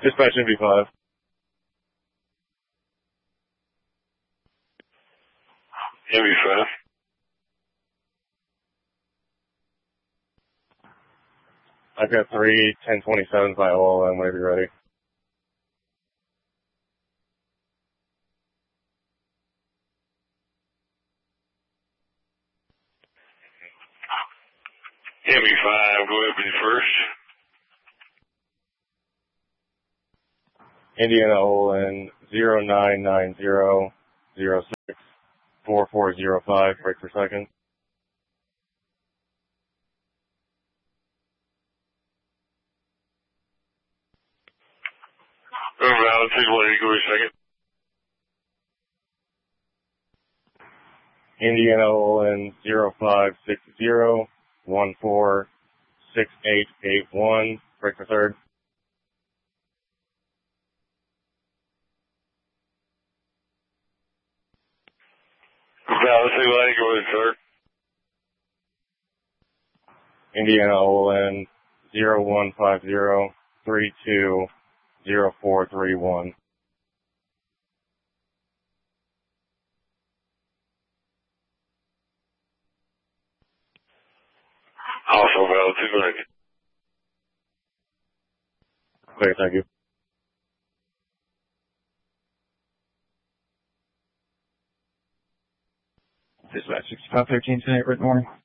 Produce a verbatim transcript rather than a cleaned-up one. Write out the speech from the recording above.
Dispatch M V five. M V five. I've got three ten twenty-sevens by O L M whenever you're ready. M V five, go ahead with you first. Indiana O L N zero nine nine zero zero six four four zero five, break per second. Valid signal eighty, go ahead a second. Indiana O L N zero five six zero one four six eight eight one, break for third. Valid signal eighty, go ahead third. Indiana O L N zero one five zero three two zero four three one. Also valid signal eighty. Okay, thank you. Dispatch sixty-five thirteen tonight, good morning.